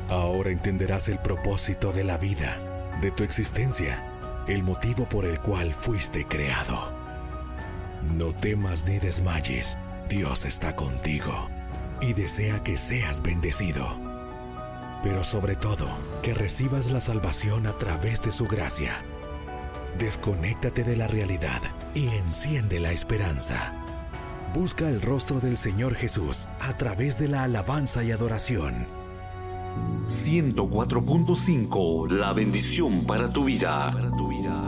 Ahora entenderás el propósito de la vida, de tu existencia, el motivo por el cual fuiste creado. No temas ni desmayes, Dios está contigo y desea que seas bendecido. Pero sobre todo, que recibas la salvación a través de su gracia. Desconéctate de la realidad y enciende la esperanza. Busca el rostro del Señor Jesús a través de la alabanza y adoración. 104.5, la bendición para tu vida.